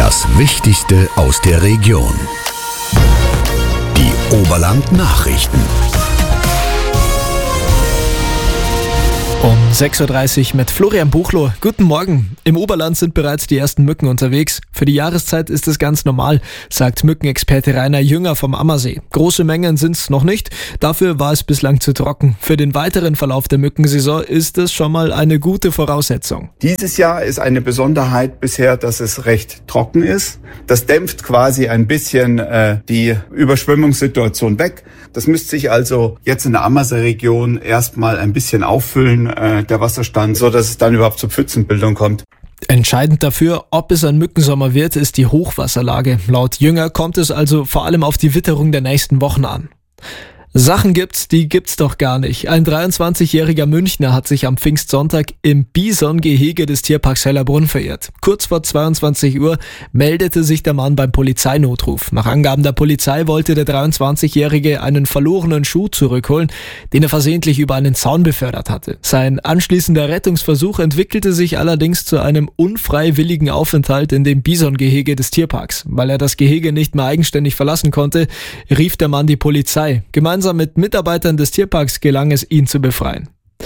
Das Wichtigste aus der Region. Die Oberland-Nachrichten. Um 6.30 Uhr mit Florian Buchloh. Guten Morgen. Im Oberland sind bereits die ersten Mücken unterwegs. Für die Jahreszeit ist es ganz normal, sagt Mückenexperte Rainer Jünger vom Ammersee. Große Mengen sind es noch nicht, dafür war es bislang zu trocken. Für den weiteren Verlauf der Mückensaison ist es schon mal eine gute Voraussetzung. Dieses Jahr ist eine Besonderheit bisher, dass es recht trocken ist. Das dämpft quasi ein bisschen die Überschwemmungssituation weg. Das müsste sich also jetzt in der Ammersee-Region erstmal ein bisschen auffüllen, der Wasserstand, so dass es dann überhaupt zur Pfützenbildung kommt. Entscheidend dafür, ob es ein Mückensommer wird, ist die Hochwasserlage. Laut Jünger kommt es also vor allem auf die Witterung der nächsten Wochen an. Sachen gibt's, die gibt's doch gar nicht. Ein 23-jähriger Münchner hat sich am Pfingstsonntag im Bison-Gehege des Tierparks Hellerbrunn verirrt. Kurz vor 22 Uhr meldete sich der Mann beim Polizeinotruf. Nach Angaben der Polizei wollte der 23-Jährige einen verlorenen Schuh zurückholen, den er versehentlich über einen Zaun befördert hatte. Sein anschließender Rettungsversuch entwickelte sich allerdings zu einem unfreiwilligen Aufenthalt in dem Bison-Gehege des Tierparks. Weil er das Gehege nicht mehr eigenständig verlassen konnte, rief der Mann die Polizei. Gemeinsam mit Mitarbeitern des Tierparks gelang es, ihn zu befreien.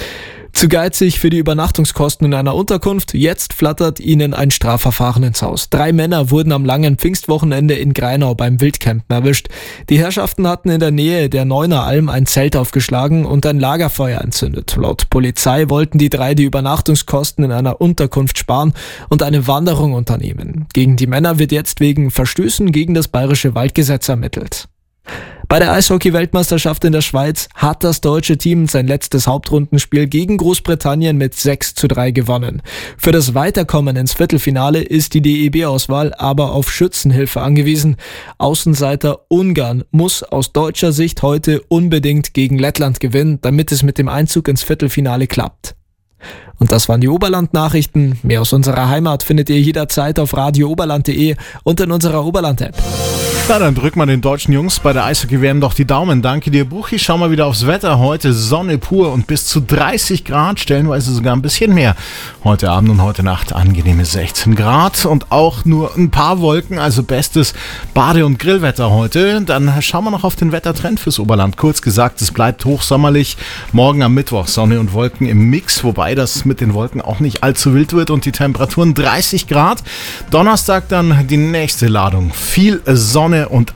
Zu geizig für die Übernachtungskosten in einer Unterkunft, jetzt flattert ihnen ein Strafverfahren ins Haus. 3 Männer wurden am langen Pfingstwochenende in Greinau beim Wildcampen erwischt. Die Herrschaften hatten in der Nähe der Neuner Alm ein Zelt aufgeschlagen und ein Lagerfeuer entzündet. Laut Polizei wollten die 3 die Übernachtungskosten in einer Unterkunft sparen und eine Wanderung unternehmen. Gegen die Männer wird jetzt wegen Verstößen gegen das bayerische Waldgesetz ermittelt. Bei der Eishockey-Weltmeisterschaft in der Schweiz hat das deutsche Team sein letztes Hauptrundenspiel gegen Großbritannien mit 6:3 gewonnen. Für das Weiterkommen ins Viertelfinale ist die DEB-Auswahl aber auf Schützenhilfe angewiesen. Außenseiter Ungarn muss aus deutscher Sicht heute unbedingt gegen Lettland gewinnen, damit es mit dem Einzug ins Viertelfinale klappt. Und das waren die Oberland-Nachrichten. Mehr aus unserer Heimat findet ihr jederzeit auf radiooberland.de und in unserer Oberland-App. Na, dann drück mal den deutschen Jungs bei der Eishockey-WM doch die Daumen. Danke dir, Buchi. Schau mal wieder aufs Wetter. Heute Sonne pur und bis zu 30 Grad, stellenweise sogar ein bisschen mehr. Heute Abend und heute Nacht angenehme 16 Grad und auch nur ein paar Wolken, also bestes Bade- und Grillwetter heute. Dann schauen wir noch auf den Wettertrend fürs Oberland. Kurz gesagt, es bleibt hochsommerlich. Morgen am Mittwoch Sonne und Wolken im Mix, wobei das mit den Wolken auch nicht allzu wild wird und die Temperaturen 30 Grad. Donnerstag dann die nächste Ladung. Viel Sonne und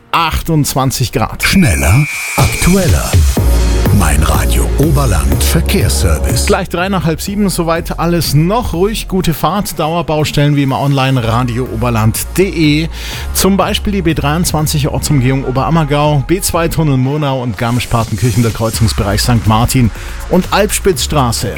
28 Grad. Schneller, aktueller. Mein Radio Oberland Verkehrsservice. Gleich 6:03, soweit alles noch ruhig. Gute Fahrt, Dauerbaustellen wie immer online, radiooberland.de. Zum Beispiel die B23 Ortsumgehung Oberammergau, B2 Tunnel Murnau und Garmisch-Partenkirchen, der Kreuzungsbereich St. Martin und Alpspitzstraße.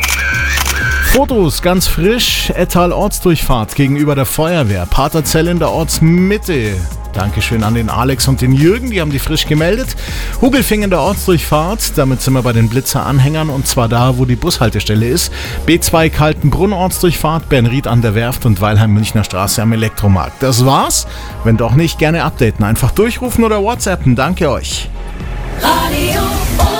Fotos ganz frisch, Ettal Ortsdurchfahrt gegenüber der Feuerwehr, Paterzell in der Ortsmitte. Dankeschön an den Alex und den Jürgen, die haben die frisch gemeldet. Hugelfing in der Ortsdurchfahrt, damit sind wir bei den Blitzer-Anhängern und zwar da, wo die Bushaltestelle ist. B2 Kaltenbrunn Ortsdurchfahrt, Bernried an der Werft und Weilheim-Münchner Straße am Elektromarkt. Das war's. Wenn doch nicht, gerne updaten. Einfach durchrufen oder WhatsAppen. Danke euch. Radio Oberland.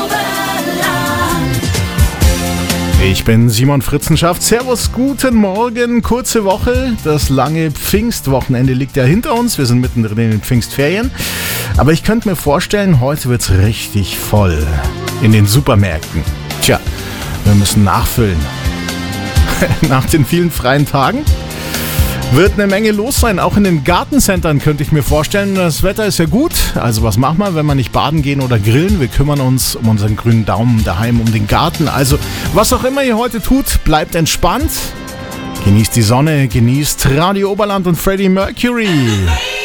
Ich bin Simon Fritzenschaft. Servus, guten Morgen. Kurze Woche. Das lange Pfingstwochenende liegt ja hinter uns. Wir sind mittendrin in den Pfingstferien. Aber ich könnte mir vorstellen, heute wird's richtig voll in den Supermärkten. Tja, wir müssen nachfüllen. Nach den vielen freien Tagen wird eine Menge los sein, auch in den Gartencentern könnte ich mir vorstellen. Das Wetter ist ja gut, also was machen wir, wenn wir nicht baden gehen oder grillen? Wir kümmern uns um unseren grünen Daumen daheim, um den Garten. Also was auch immer ihr heute tut, bleibt entspannt, genießt die Sonne, genießt Radio Oberland und Freddie Mercury.